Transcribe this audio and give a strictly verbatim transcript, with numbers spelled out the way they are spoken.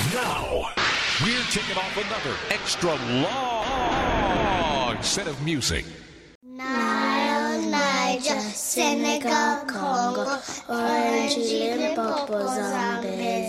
Now, we're kicking off another extra long set of music. Nile, Niger, Senegal, Congo, Orange, Limpopo, Zambia.